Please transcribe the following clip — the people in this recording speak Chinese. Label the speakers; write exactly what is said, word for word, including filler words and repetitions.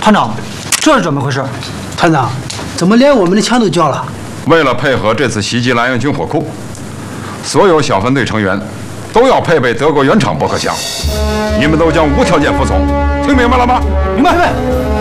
Speaker 1: 团长，这是怎么回事？
Speaker 2: 团长，怎么连我们的枪都交了？
Speaker 3: 为了配合这次袭击兰阳军火库，所有小分队成员都要配备德国原厂驳壳枪，你们都将无条件服从，听明白了吗？
Speaker 1: 明白。明白。